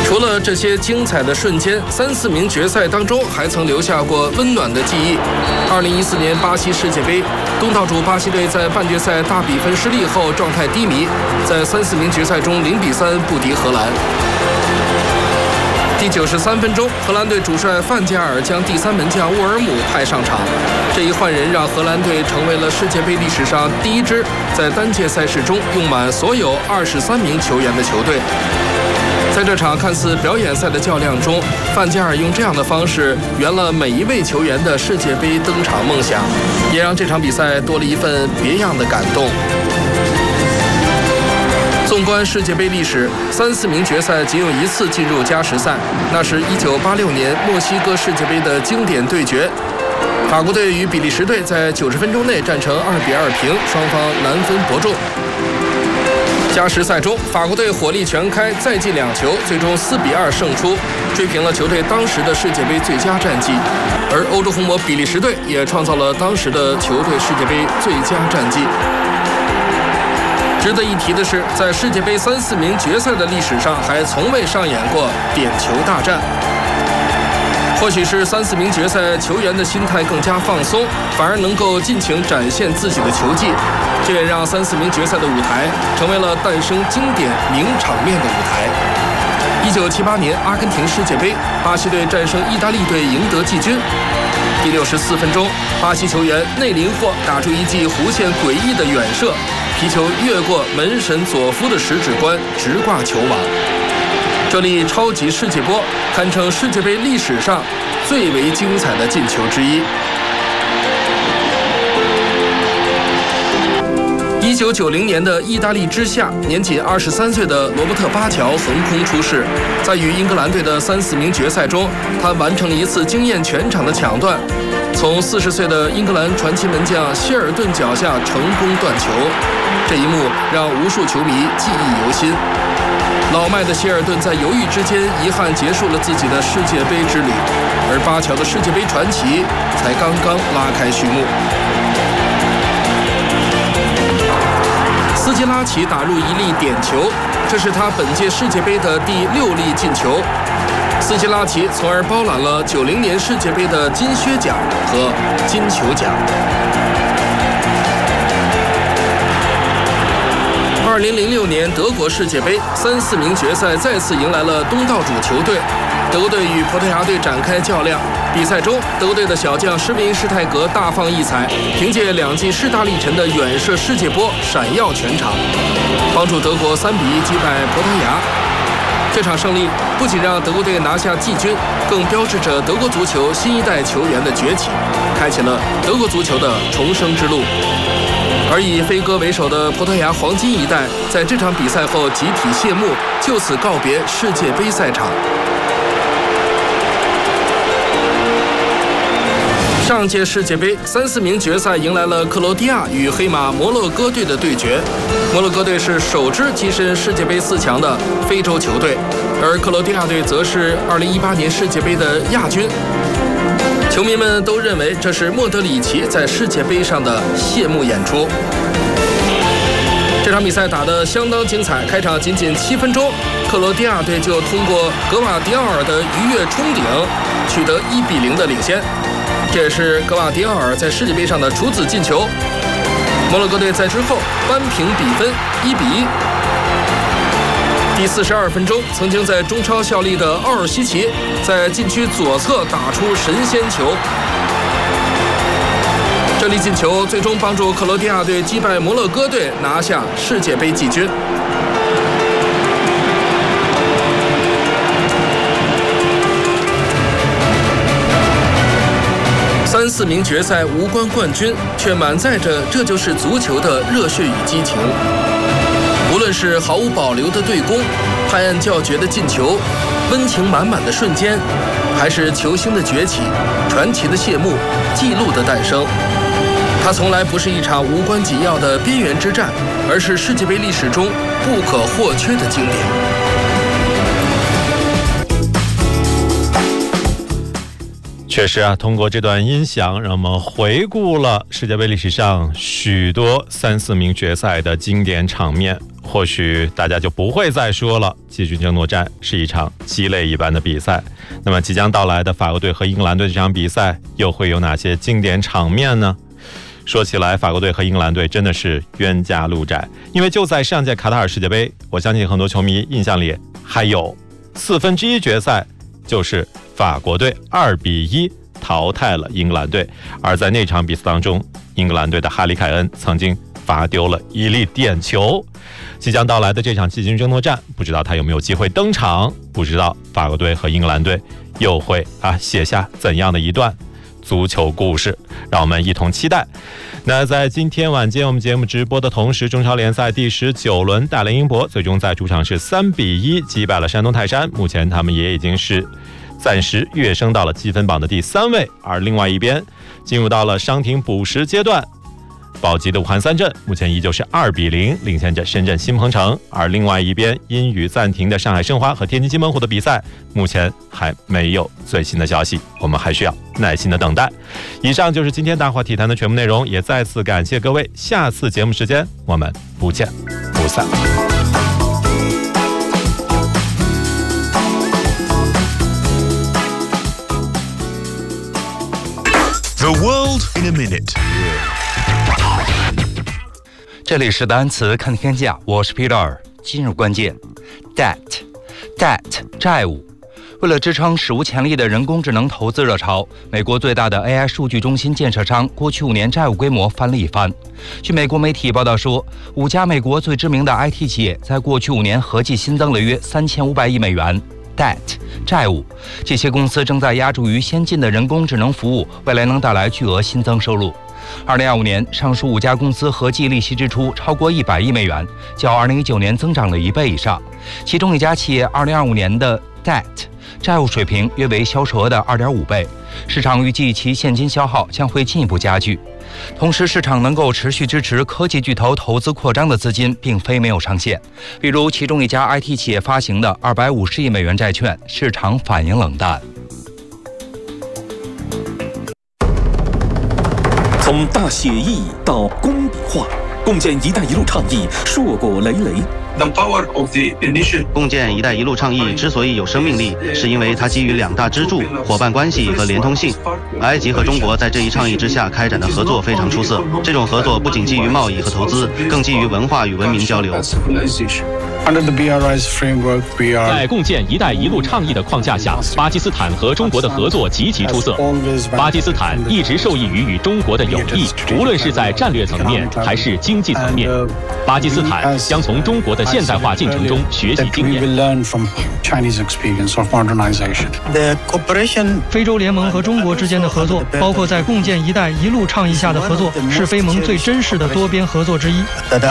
除了这些精彩的瞬间，3、4名决赛当中还曾留下过温暖的记忆。2014年巴西世界杯，东道主巴西队在半决赛大比分失利后状态低迷，在3、4名决赛中0比3不敌荷兰。第93分钟，荷兰队主帅范加尔将第3门将沃尔姆派上场，这一换人让荷兰队成为了世界杯历史上第一支在单届赛事中用满所有23名球员的球队。在这场看似表演赛的较量中，范加尔用这样的方式圆了每一位球员的世界杯登场梦想，也让这场比赛多了一份别样的感动。纵观世界杯历史，3、4名决赛仅有一次进入加时赛，那是1986年墨西哥世界杯的经典对决。法国队与比利时队在90分钟内战成2比2平，双方难分伯仲。加时赛中，法国队火力全开，再进2球，最终4比2胜出，追平了球队当时的世界杯最佳战绩。而欧洲红魔比利时队也创造了当时的球队世界杯最佳战绩。值得一提的是，在世界杯3、4名决赛的历史上，还从未上演过点球大战。或许是3、4名决赛球员的心态更加放松，反而能够尽情展现自己的球技，这也让3、4名决赛的舞台成为了诞生经典名场面的舞台。1978年阿根廷世界杯，巴西队战胜意大利队，赢得季军。第64分钟，巴西球员内林霍打出一记弧线诡异的远射，皮球越过门神佐夫的食指关，直挂球网。这粒超级世界波堪称世界杯历史上最为精彩的进球之一。1990年的意大利之夏，年仅23岁的罗伯特·巴乔横空出世，在与英格兰队的3、4名决赛中，他完成了一次惊艳全场的抢断，从40岁的英格兰传奇门将谢尔顿脚下成功断球。这一幕让无数球迷记忆犹新。老迈的谢尔顿在犹豫之间，遗憾结束了自己的世界杯之旅，而巴乔的世界杯传奇才刚刚拉开序幕。斯基拉奇打入一粒点球，这是他本届世界杯的第6粒进球。斯基拉奇从而包揽了90年世界杯的金靴奖和金球奖。2006年德国世界杯3、4名决赛再次迎来了东道主球队，德国队与葡萄牙队展开较量。比赛中，德国队的小将施维因施泰格大放异彩，凭借2记势大力沉的远射世界波闪耀全场，帮助德国3比1击败葡萄牙。这场胜利不仅让德国队拿下季军，更标志着德国足球新一代球员的崛起，开启了德国足球的重生之路。而以飞哥为首的葡萄牙黄金一代在这场比赛后集体谢幕，就此告别世界杯赛场。上届世界杯3、4名决赛迎来了克罗地亚与黑马摩洛哥队的对决。摩洛哥队是首支跻身世界杯4强的非洲球队，而克罗地亚队则是2018年世界杯的亚军。球迷们都认为这是莫德里奇在世界杯上的谢幕演出。这场比赛打得相当精彩，开场仅7分钟，克罗地亚队就通过格瓦迪奥尔的鱼跃冲顶，取得1比0的领先。这也是格瓦迪奥尔在世界杯上的处子进球。摩洛哥队在之后扳平比分1比1。第42分钟，曾经在中超效力的奥尔西奇在禁区左侧打出神仙球，这粒进球最终帮助克罗地亚队击败摩洛哥队，拿下世界杯季军。3、4名决赛无关冠军，却满载着这就是足球的热血与激情。无论是毫无保留的对攻、拍案叫绝的进球、温情满满的瞬间，还是球星的崛起、传奇的谢幕、纪录的诞生，它从来不是一场无关紧要的边缘之战，而是世界杯历史中不可或缺的经典。 确实啊，通过这段音响，让我们回顾了世界杯历史上许多3、4名决赛的经典场面， 或许大家就不会再说了，季军争夺战是一场鸡肋一般的比赛。那么即将到来的法国队和英格兰队这场比赛又会有哪些经典场面呢？说起来，法国队和英格兰队真的是冤家路窄，因为就在上届卡塔尔世界杯，我相信很多球迷印象里还有1/4决赛就是法国队2-1淘汰了英格兰队，而在那场比赛当中，英格兰队的哈里凯恩曾经罚丢了一粒点球。即将到来的这场季军争夺战，不知道他有没有机会登场，不知道法国队和英格兰队又会写下怎样的一段足球故事，让我们一同期待。那在今天晚间我们节目直播的同时，中超联赛第19轮，大连英博最终在主场是3-1击败了山东泰山，目前他们也已经是暂时跃升到了积分榜的第3位。而另外一边进入到了伤停补时阶段，保级的武汉三镇目前依旧是2-0领先着深圳新鹏城，而另外一边因雨暂停的上海申花和天津津门户的比赛目前还没有最新的消息，我们还需要耐心的等待。以上就是今天大话体坛的全部内容，也再次感谢各位，下次节目时间我们不见不散。 The world in a minute。 这里是单词看天下，我是 Peter。今日关键 debt 债务。为了支撑史无前例的人工智能投资热潮，美国最大的 AI 数据中心建设商过去5年债务规模翻了一番。据美国媒体报道说，5家美国最知名的 IT 企业在过去5年合计新增了约3500亿美元。debt 债务，这些公司正在押注于先进的人工智能服务，未来能带来巨额新增收入。2025年，上述5家公司合计利息支出超过100亿美元，较2019年增长了1倍以上。其中一家企业2025年的 debt 债务水平约为销售额的2.5倍，市场预计其现金消耗将会进一步加剧。同时，市场能够持续支持科技巨头投资扩张的资金并非没有上限，比如其中一家 IT 企业发行的250亿美元债券，市场反应冷淡。 从大写意到工笔画，共建“一带一路”倡议硕果累累。 共建“一带一路”倡议之所以有生命力，是因为它基于2大支柱：伙伴关系和连通性。埃及和中国在这一倡议之下开展的合作非常出色。这种合作不仅基于贸易和投资，更基于文化与文明交流。 在共建“一带一路”倡议的框架下，巴基斯坦和中国的合作极其出色。巴基斯坦一直受益于与中国的友谊，无论是在战略层面还是经济层面。巴基斯坦将从中国的现代化进程中学习经验。 非洲联盟和中国之间的合作，包括在共建“一带一路”倡议下的合作，是非盟最真实的多边合作之一。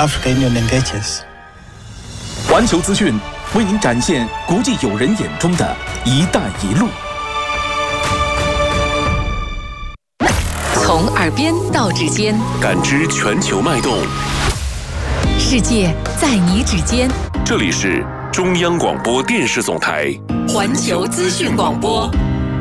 环球资讯为您展现国际友人眼中的“一带一路”。 从耳边到指尖， 感知全球脉动。 世界在你指尖。 这里是中央广播电视总台环球资讯广播。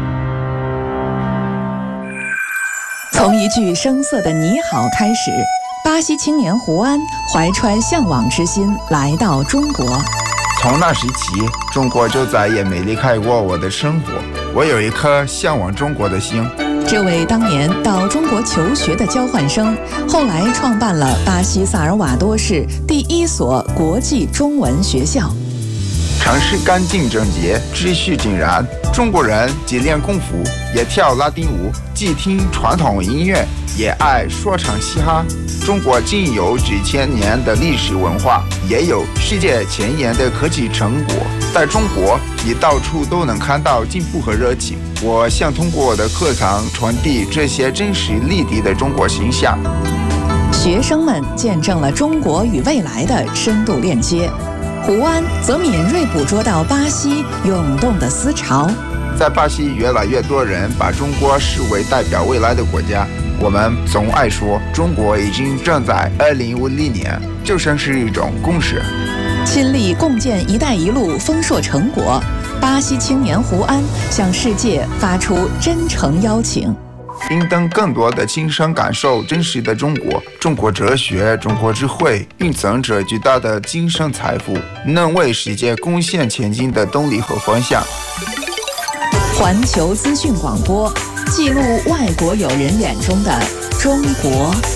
从一句生涩的你好开始，巴西青年胡安怀揣向往之心来到中国。 从那时起，中国就再也没离开过我的生活。我有一颗向往中国的心。 这位当年到中国求学的交换生，后来创办了巴西萨尔瓦多市第1所国际中文学校。 城市干净整洁，秩序井然。中国人既练功夫，也跳拉丁舞，既听传统音乐，也爱说唱嘻哈。中国既有几千年的历史文化，也有世界前沿的科技成果。在中国，你到处都能看到进步和热情。我想通过我的课堂传递这些真实立体的中国形象。 学生们见证了中国与未来的深度链接。胡安则敏锐捕捉到巴西涌动的思潮。 在巴西，越来越多人把中国视为代表未来的国家。我们总爱说，中国已经站在2050年，就像是一种共识。 亲历共建“一带一路”丰硕成果，巴西青年胡安向世界发出真诚邀请。 并等更多的亲身感受真实的中国。中国哲学、中国智慧蕴藏着巨大的精神财富，能为世界贡献前进的动力和方向。 环球资讯广播，记录外国友人眼中的中国。